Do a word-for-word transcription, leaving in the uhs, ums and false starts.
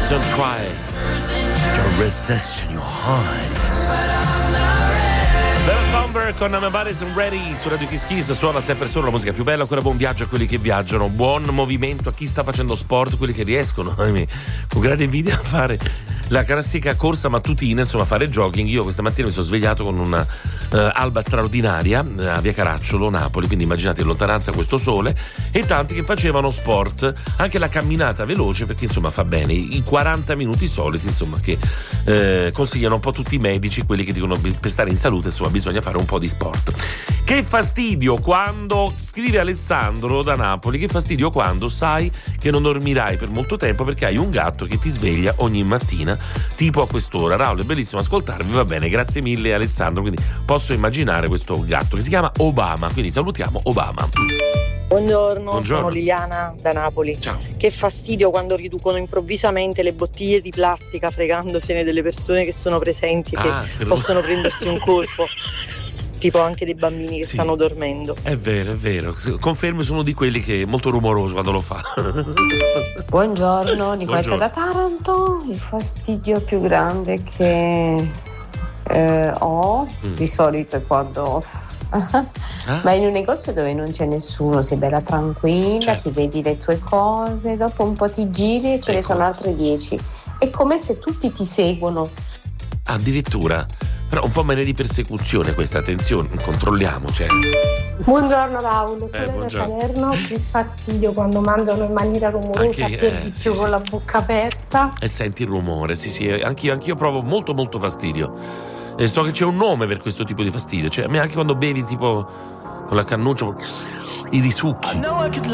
Don't try, don't resist in your heart. Bella Thumber con My Body's Ready su Radio Kiss Kiss. Suona sempre solo la musica più bella. Ancora buon viaggio a quelli che viaggiano, buon movimento a chi sta facendo sport, quelli che riescono con grande invidia a fare la classica corsa mattutina, insomma a fare jogging. Io questa mattina mi sono svegliato con una uh, alba straordinaria uh, a Via Caracciolo, Napoli, quindi immaginate in lontananza questo sole, e tanti che facevano sport, anche la camminata veloce, perché insomma fa bene, i quaranta minuti soliti insomma che uh, consigliano un po' tutti i medici, quelli che dicono per stare in salute insomma bisogna fare un po' di sport. Che fastidio quando, scrive Alessandro da Napoli, che fastidio quando sai che non dormirai per molto tempo perché hai un gatto che ti sveglia ogni mattina tipo a quest'ora. Raul, è bellissimo ascoltarvi, va bene, grazie mille Alessandro, quindi posso immaginare questo gatto che si chiama Obama, quindi salutiamo Obama. Buongiorno, Buongiorno. Sono Liliana da Napoli. Ciao. Che fastidio quando riducono improvvisamente le bottiglie di plastica fregandosene delle persone che sono presenti e Ah, che per- possono prendersi un colpo. Tipo anche dei bambini che Sì. stanno dormendo. È vero, è vero, confermo, sono uno di quelli che è molto rumoroso quando lo fa. Buongiorno, Nicoletta Buongiorno. da Taranto. Il fastidio più grande che eh, ho Mm. di solito è quando Ah? vai in un negozio dove non c'è nessuno, sei bella tranquilla, Certo. ti vedi le tue cose, dopo un po' ti giri e ce ne Ecco. sono altre dieci. È come se tutti ti seguono. Addirittura, però un po' meno di persecuzione questa, attenzione, controlliamo, cioè. Buongiorno Raul, sono Eh, da buongiorno. Salerno. Che fastidio quando mangiano in maniera rumorosa, Anche- per eh, di sì, più sì. con la bocca aperta. E senti il rumore, sì sì, anch'io, anch'io provo molto molto fastidio. E so che c'è un nome per questo tipo di fastidio, cioè a me anche quando bevi tipo con la cannuccia i risucchi.